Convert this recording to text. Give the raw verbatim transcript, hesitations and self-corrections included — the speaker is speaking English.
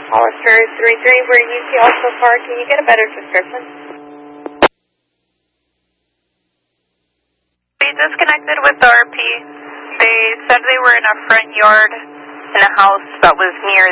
Hollister three three, where you see all so far, can you get a better description? We disconnected with the R P. They said they were in a front yard in a house that was near